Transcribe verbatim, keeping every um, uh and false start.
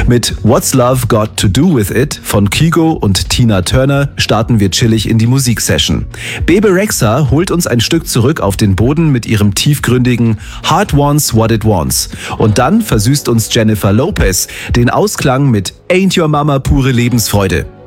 Mit What's Love Got to Do With It von Kygo und Tina Turner starten wir chillig in die Musiksession. Bebe Rexha holt uns ein Stück zurück auf den Boden mit ihrem tiefgründigen Heart Wants What It Wants. Und dann versüßt uns Jennifer Lopez den Ausklang mit Ain't Your Mama pure Lebensfreude.